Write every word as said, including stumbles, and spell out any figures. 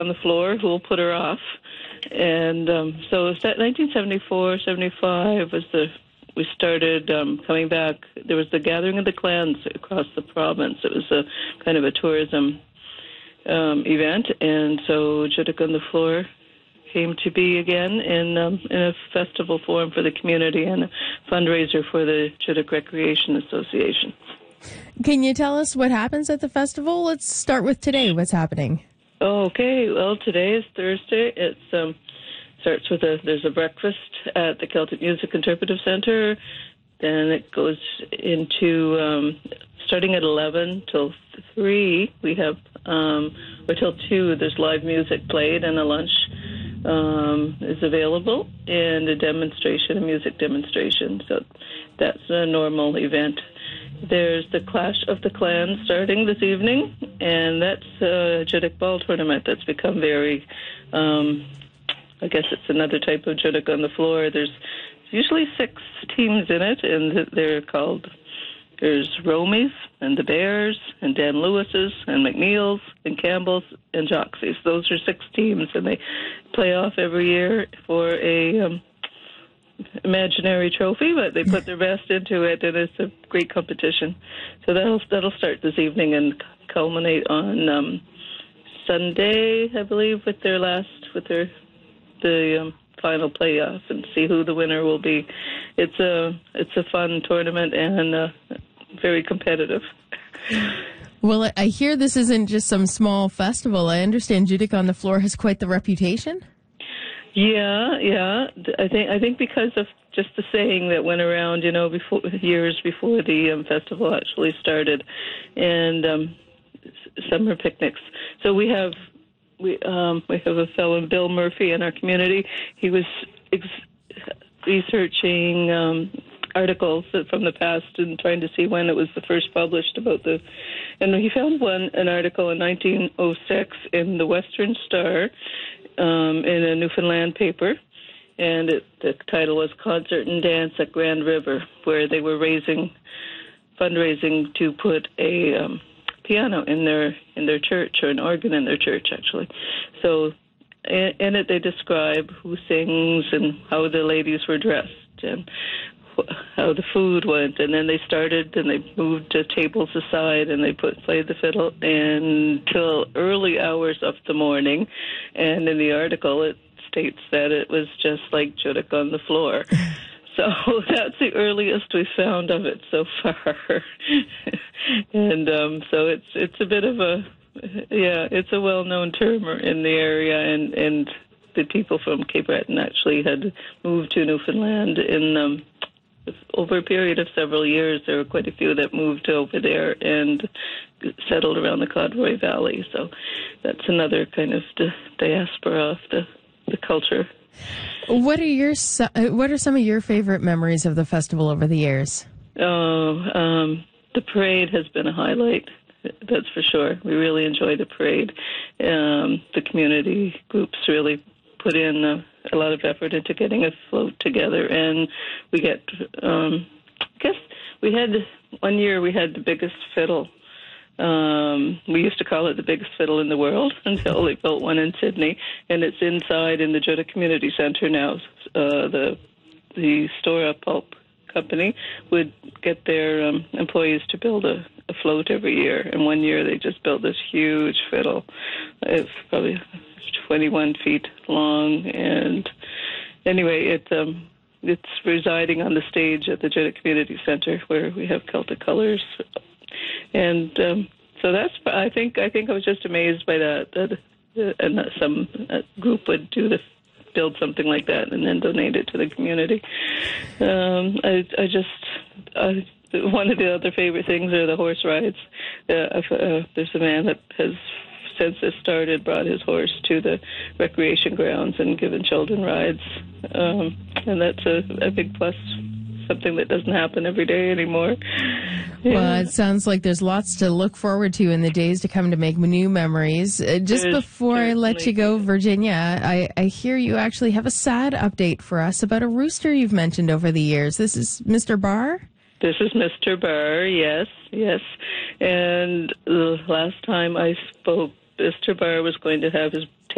on the floor, who will put her off. And um, so it was that nineteen seventy-four, seventy-five was the, we started um, coming back. There was the Gathering of the Clans across the province. It was a kind of a tourism um, event. And so Judique on the Floor came to be again in, um, in a festival form for the community and a fundraiser for the Judique Recreation Association. Can you tell us what happens at the festival? Let's start with today. What's happening? Okay, well, today is Thursday. It um, starts with a, there's a breakfast at the Celtic Music Interpretive Centre. Then it goes into, um, starting at eleven till three, we have, um, or till two, there's live music played and a lunch um, is available and a demonstration, a music demonstration. So that's a normal event. There's the Clash of the Clans starting this evening, and that's a Judique Ball tournament that's become very, um, I guess it's another type of Judique on the Floor. There's usually six teams in it, and they're called, there's Romies, and the Bears, and Dan Lewis's, and McNeil's, and Campbell's, and Joxie's. Those are six teams, and they play off every year for a Um, imaginary trophy, but they put their best into it, and it's a great competition. So that'll that'll start this evening and culminate on um, Sunday, I believe, with their last with their the um, final playoff, and see who the winner will be. It's a it's a fun tournament and uh, very competitive. Well, I hear this isn't just some small festival. I understand Judique on the Floor has quite the reputation. Yeah, yeah. I think I think because of just the saying that went around, you know, before years before the um, festival actually started, and um, summer picnics. So we have we um, we have a fellow, Bill Murphy, in our community. He was ex- researching um, articles from the past and trying to see when it was the first published about the, and he found one an article in nineteen oh six in the Western Star. Um, in a Newfoundland paper, and it, the title was Concert and Dance at Grand River, where they were raising, fundraising to put a um, piano in their in their church, or an organ in their church, actually. So in, in it they describe who sings and how the ladies were dressed and how the food went, and then they started and they moved the tables aside and they put played the fiddle until early hours of the morning. And in the article it states that it was just like Judique on the Floor. So that's the earliest we found of it so far. And um, so it's it's a bit of a yeah, it's a well-known term in the area, and and the people from Cape Breton actually had moved to Newfoundland in um, over a period of several years. There were quite a few that moved over there and settled around the Codroy Valley. So that's another kind of di- diaspora of the, the culture. What are your What are some of your favorite memories of the festival over the years? Oh, um, the parade has been a highlight. That's for sure. We really enjoy the parade. Um, the community groups really put in a, a lot of effort into getting a float together, and we get, um, I guess we had, one year we had the biggest fiddle. Um, we used to call it the biggest fiddle in the world until they built one in Sydney, and it's inside in the Judique Community Centre now. Uh, the the Stora Pulp Company would get their um, employees to build a, a float every year, and one year they just built this huge fiddle. It's probably twenty-one feet long, and anyway, it um, it's residing on the stage at the Judique Community Centre, where we have Celtic colours, and um, so that's. I think I think I was just amazed by that. That uh, and that some uh, group would do the build something like that and then donate it to the community. Um, I I just. I, One of the other favorite things are the horse rides. Uh, uh, there's a man that has, since this started, brought his horse to the recreation grounds and given children rides. Um, and that's a, a big plus, something that doesn't happen every day anymore. Yeah. Well, it sounds like there's lots to look forward to in the days to come to make new memories. Uh, just There's before I let you go, certainly- Virginia, I, I hear you actually have a sad update for us about a rooster you've mentioned over the years. This is Mister Barr? This is Mister Barr, yes, yes. And the last time I spoke, Mister Barr was going to have his